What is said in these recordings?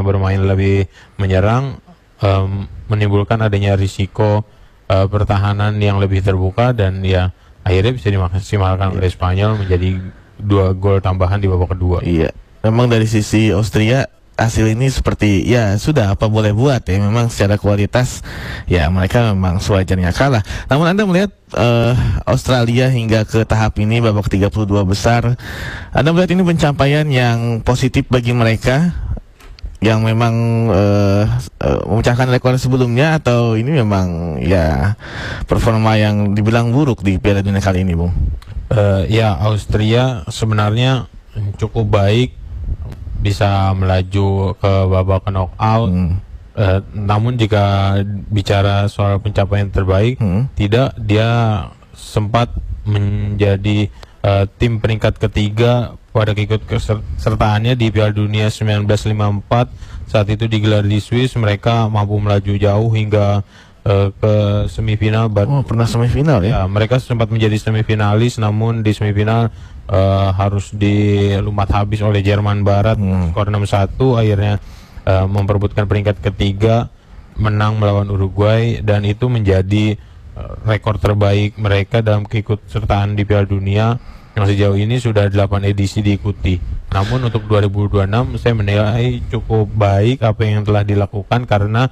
Spanyol bermain lebih menyerang, menimbulkan adanya risiko pertahanan yang lebih terbuka, dan ya akhirnya bisa dimaksimalkan oleh Spanyol menjadi 2 gol tambahan di babak kedua. Iya, memang dari sisi Austria hasil ini seperti ya sudah apa boleh buat ya, memang secara kualitas ya mereka memang sewajarnya kalah. Namun Anda melihat Australia hingga ke tahap ini babak 32 besar, Anda melihat ini pencapaian yang positif bagi mereka yang memang memecahkan rekor sebelumnya, atau ini memang ya performa yang dibilang buruk di Piala Dunia kali ini, Bung? Ya, Austria sebenarnya cukup baik, bisa melaju ke babak knockout. Namun jika bicara soal pencapaian terbaik, tidak, dia sempat menjadi tim peringkat ketiga pada keikutsertaannya di Piala Dunia 1954. Saat itu digelar di Swiss, mereka mampu melaju jauh hingga ke semifinal. Pernah semifinal ya? Ya, mereka sempat menjadi semifinalis, namun di semifinal harus dilumat habis oleh Jerman Barat, skor 6-1. Akhirnya memperebutkan peringkat ketiga, menang melawan Uruguay, dan itu menjadi rekor terbaik mereka dalam keikutsertaan di Piala Dunia yang sejauh ini sudah 8 edisi diikuti. Namun untuk 2026 saya menilai cukup baik apa yang telah dilakukan, karena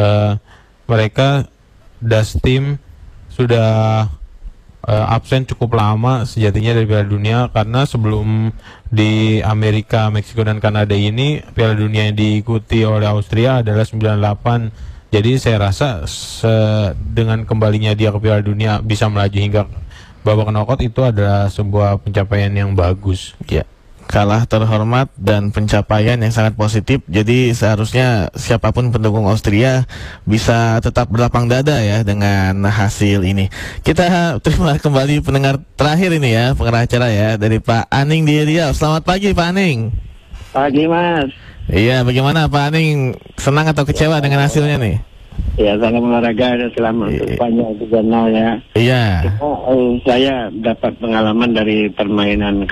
mereka Das Team sudah absen cukup lama sejatinya dari Piala Dunia, karena sebelum di Amerika, Meksiko, dan Kanada ini Piala Dunia yang diikuti oleh Austria adalah 98. Jadi saya rasa dengan kembalinya dia ke Piala Dunia bisa melaju hingga babak knockout, itu adalah sebuah pencapaian yang bagus. Ya, kalah terhormat dan pencapaian yang sangat positif. Jadi seharusnya siapapun pendukung Austria bisa tetap berlapang dada ya dengan hasil ini. Kita terima kembali pendengar terakhir ini ya, pengarah acara ya, dari Pak Aning di Riau. Selamat pagi Pak Aning. Pagi Mas. Iya, bagaimana Pak Aning, senang atau kecewa dengan hasilnya nih? Ya, salam olahraga dan selamat untuk Spanyol 3-0 ya. Iya. Saya dapat pengalaman dari permainan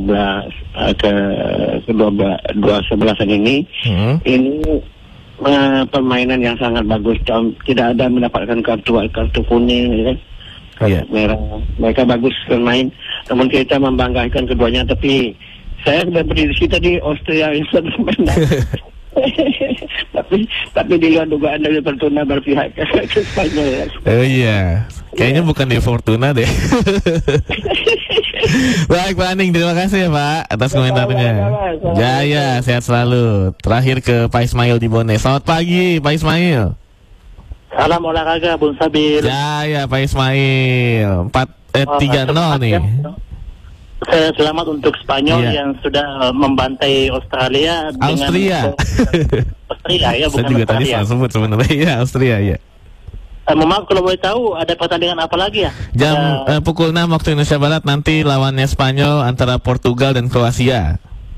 ke-12 ini. Ini permainan yang sangat bagus. Tidak ada mendapatkan kartu kuning, ya. Merah. Mereka bagus bermain. Namun kita membanggakan keduanya. Tapi saya sudah berdiskusi tadi Austria bisa menang. tapi di luar dugaan dari Fortuna berpihak ke Spanyol. Oh iya, kayaknya bukan di Fortuna deh. Baik Pak Aning, terima kasih ya Pak atas komentarnya. Jaya, sehat selalu. Terakhir ke Pak Ismail di Bone. Selamat pagi Pak Ismail. Salam olahraga Bung Sabil. Jaya Pak Ismail. 3-0 nih. Selamat untuk Spanyol yang sudah membantai Australia. Austria ya, bukan saya juga tadi salah sebut sebenarnya. Ya, Austria ya. Maaf kalau boleh tahu ada pertandingan apa lagi ya? Jam pukul 6 waktu Indonesia Barat nanti lawannya Spanyol antara Portugal dan Kroasia.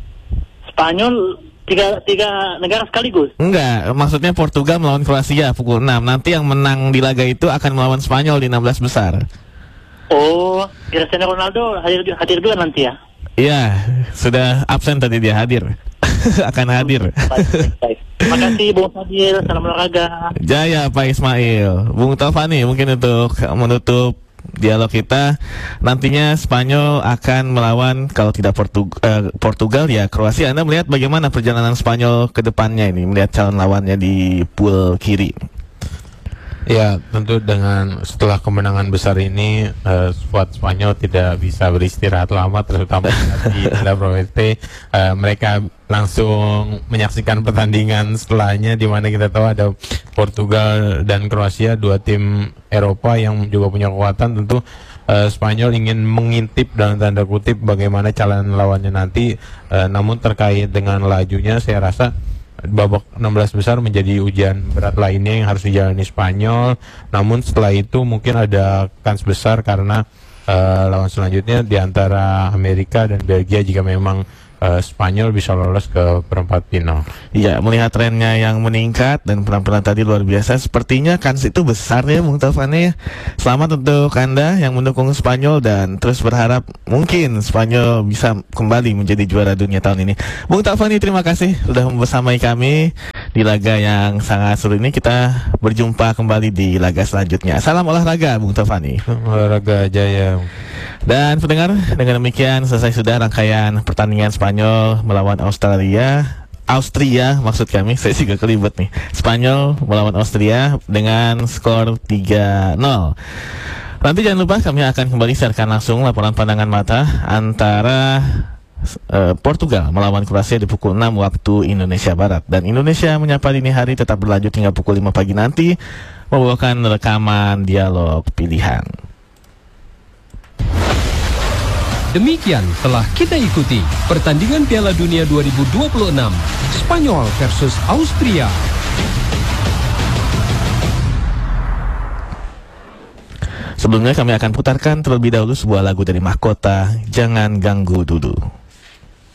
Spanyol tiga negara sekaligus? Enggak, maksudnya Portugal melawan Kroasia pukul 6. Nanti yang menang di laga itu akan melawan Spanyol di 16 besar. Oh, Cristiano Ronaldo hadir juga nanti ya? Iya, sudah absen tadi dia hadir. Akan hadir. Baik. Terima kasih Bung Fadil, salam olahraga. Jaya Pak Ismail. Bung Taufani, mungkin untuk menutup dialog kita, nantinya Spanyol akan melawan kalau tidak Portugal ya Kroasia. Anda melihat bagaimana perjalanan Spanyol ke depannya ini, melihat calon lawannya di pool kiri? Ya, tentu dengan setelah kemenangan besar ini, skuad Spanyol tidak bisa beristirahat lama, terutama di La Provete. Mereka langsung menyaksikan pertandingan setelahnya, di mana kita tahu ada Portugal dan Kroasia, 2 tim Eropa yang juga punya kekuatan. Tentu Spanyol ingin mengintip dalam tanda kutip bagaimana calon lawannya nanti. Namun terkait dengan lajunya, saya rasa babak 16 besar menjadi ujian berat lainnya yang harus dijalani Spanyol. Namun setelah itu mungkin ada kans besar karena lawan selanjutnya di antara Amerika dan Belgia jika memang Spanyol bisa lolos ke perempat final. Iya, melihat trennya yang meningkat dan penampilan tadi luar biasa, sepertinya kans itu besar ya Bung Taufani. Selamat untuk Anda yang mendukung Spanyol dan terus berharap mungkin Spanyol bisa kembali menjadi juara dunia tahun ini. Bung Taufani, terima kasih sudah membersamai kami. di laga yang sangat seru ini. Kita berjumpa kembali di laga selanjutnya. Salam olahraga, Bung Tovani. Olahraga jaya. Dan pendengar, dengan demikian selesai sudah rangkaian pertandingan Spanyol melawan Austria maksud kami, saya juga kelibet nih. Spanyol melawan Austria dengan skor 3-0. Nanti jangan lupa kami akan kembali siarkan langsung laporan pandangan mata antara Portugal melawan Kroasia di pukul 6 waktu Indonesia Barat. Dan Indonesia Menyapa Dini Hari tetap berlanjut hingga pukul 5 pagi nanti, membawakan rekaman dialog pilihan. Demikian telah kita ikuti pertandingan Piala Dunia 2026 Spanyol versus Austria. Sebelumnya kami akan putarkan terlebih dahulu sebuah lagu dari Mahkota, Jangan Ganggu Dulu.